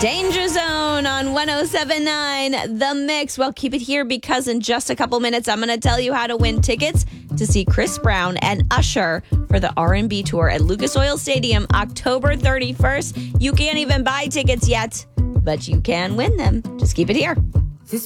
Danger Zone on 107.9 The Mix. Well, keep it here because in just a couple minutes, I'm going to tell you how to win tickets to see Chris Brown and Usher for the R&B tour at Lucas Oil Stadium, October 31st. You can't even buy tickets yet, but you can win them. Just keep it here.